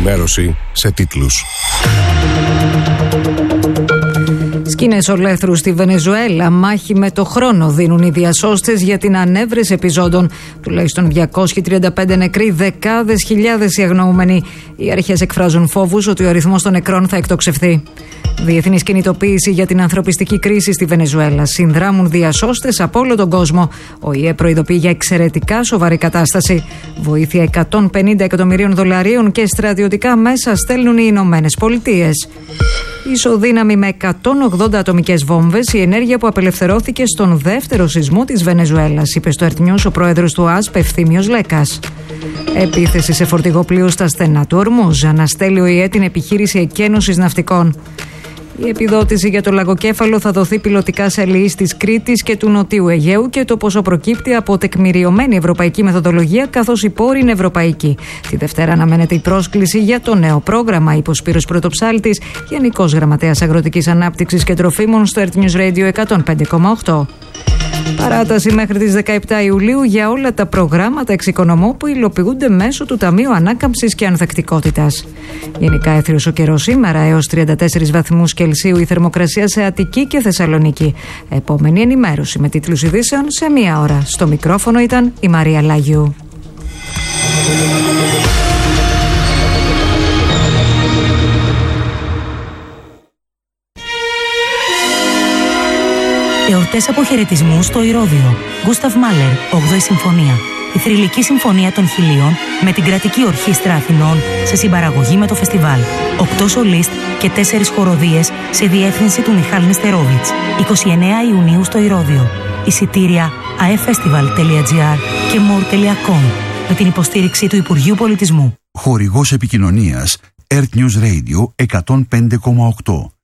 ενημέρωση σε τίτλους. Σκηνές ολέθρου στη Βενεζουέλα. Μάχη με το χρόνο δίνουν οι διασώστες για την ανέβρεση επιζώντων. Τουλάχιστον 235 νεκροί, δεκάδες χιλιάδες οι αγνοούμενοι. Οι αρχές εκφράζουν φόβους ότι ο αριθμός των νεκρών θα εκτοξευθεί. Διεθνής κινητοποίηση για την ανθρωπιστική κρίση στη Βενεζουέλα. Συνδράμουν διασώστες από όλο τον κόσμο. Ο ΙΕ προειδοποιεί για εξαιρετικά σοβαρή κατάσταση. Βοήθεια 150 εκατομμυρίων δολαρίων και στρατιωτικά μέσα στέλνουν οι Ηνωμένες Πολιτείες. Ισοδύναμη με 180 ατομικές βόμβες η ενέργεια που απελευθερώθηκε στον δεύτερο σεισμό της Βενεζουέλας, είπε στο Earth News ο πρόεδρος του ΑΣΠ Ευθύμιος Λέκας. Επίθεση σε φορτηγό πλοίου στα στενά του Ορμούζ. Αναστέλει ο ΙΕ την επιχείρηση εκένωσης ναυτικών. Η επιδότηση για το λαγοκέφαλο θα δοθεί πιλωτικά σε αλληλείς της Κρήτης και του Νοτιού Αιγαίου και το ποσό προκύπτει από τεκμηριωμένη ευρωπαϊκή μεθοδολογία, καθώς η πόρη είναι ευρωπαϊκή. Τη Δευτέρα αναμένεται η πρόσκληση για το νέο πρόγραμμα, είπε ο Σπύρος Πρωτοψάλτης, Γενικός Γραμματέας Αγροτικής Ανάπτυξης και Τροφίμων στο Earth News Radio 105,8. Παράταση μέχρι τις 17 Ιουλίου για όλα τα προγράμματα εξοικονομού που υλοποιούνται μέσω του Ταμείου Ανάκαμψης και Ανθεκτικότητας. Γενικά έθριος ο καιρός σήμερα, έως 34 βαθμούς Κελσίου η θερμοκρασία σε Αττική και Θεσσαλονίκη. Επόμενη ενημέρωση με τίτλους ειδήσεων σε μία ώρα. Στο μικρόφωνο ήταν η Μαρία Λάγιου. Εορτές αποχαιρετισμού στο Ηρώδειο. Γκούσταβ Μάλερ, 8η Συμφωνία. Η θρυλική συμφωνία των Χιλίων με την Κρατική Ορχήστρα Αθηνών σε συμπαραγωγή με το φεστιβάλ. 8 σολίστ και 4 χοροδίες σε διεύθυνση του Μιχάλ Νεστερόβιτς. 29 Ιουνίου στο Ηρώδειο. Εισιτήρια aefestival.gr και more.com με την υποστήριξη του Υπουργείου Πολιτισμού. Χορηγός επικοινωνίας Earth News Radio 105,8.